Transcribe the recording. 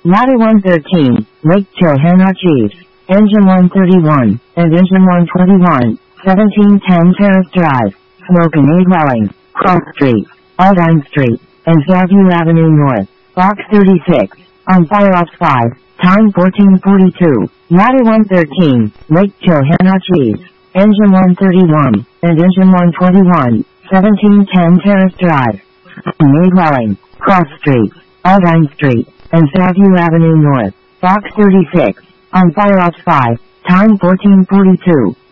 Ladder 113, Lake Johanna Chiefs, Engine 131, and Engine 121, 1710 Terrace Drive, Smoking A Dwelling, Cross Street, Aldine Street, and Fairview Avenue North, Box 36, on fire ops 5, time 14:42, Ladder 113, Lake Johanna Chiefs, Engine 131, and Engine 121, 1710 Terrace Drive, Smoking A Dwelling, Cross Street, Aldine Street, and Fairview Avenue North, Box 36, on fire ops 5, time 14:42.